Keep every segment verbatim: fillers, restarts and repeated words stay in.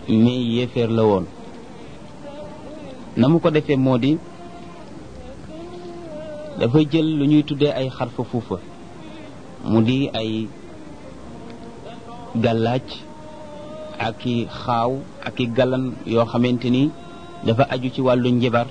mais yéeféer la woon. na mu ko defee moo di dafay jël lu ñuy tuddee ay xarfa fuufa mu di ay gàllaaj ak i xaaw ak i galan yoo xamante ni dafa aju ci wàllu njibar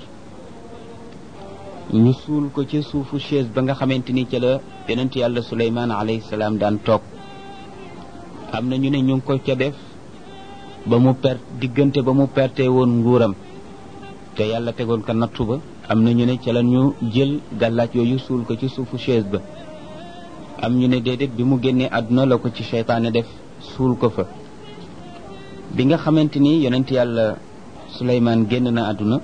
ñu suul ko ci suufu chaise ba nga xamante ni ca la yonent yàlla Suleymaan alayhi salaam daan toog. am na ñu ne ñu ngi ko ca def ba mu perte diggante ba mu perte woon nguuram te yàlla tegoon ko nattu ba. am na ñu ne ca la ñu jël gàllaaj yooyu suul ko ci suufu chaise ba. am ñu ne déedéet bi mu génnee àdduna la ko ci seytaane def suul ko fa. bi nga xamante ni yonent yàlla Suleymaan génn na àdduna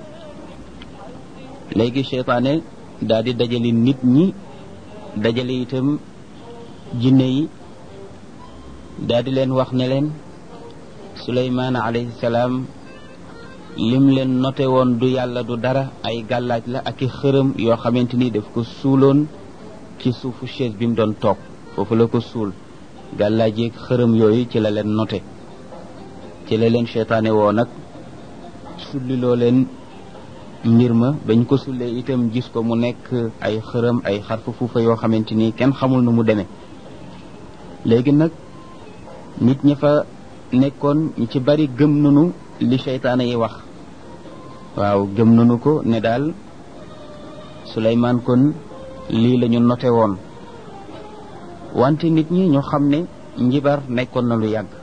léegi seytaane daal di dajale nit ñi dajale itam jinne yi daal di leen wax ne leen Suleymaan alayhi salaam lim leen noté woon du yàlla du dara ay gàllaaj la ak i xërëm yoo xamante ni daf ko suuloon ci suufu chaise bi mu doon toog foofu la ko suul gàllaaj yeeg xërëm yooyu ci la leen noté ci la leen seytaane woo nag sulliloo leen mbir ma bañ ko sullee itam gis ko mu nekk ay xërëm ay xarfa fuufa yoo xamante ni kenn xamul nu mu demee. léegi nag nit ña fa nekkoon ñu ci bari gëm nañu li seytaane yi wax waaw gëm nañu ko ne daal Suleymaan kon lii la ñu noté woon wante nit ñi ñu xam ne njibar nekkoon na lu yàgg